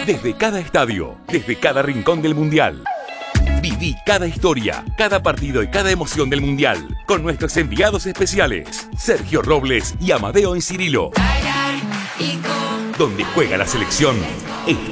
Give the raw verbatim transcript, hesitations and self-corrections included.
Desde cada estadio, desde cada rincón del Mundial. Viví cada historia, cada partido y cada emoción del Mundial con nuestros enviados especiales, Sergio Robles y Amadeo Encirilo. Donde juega la selección.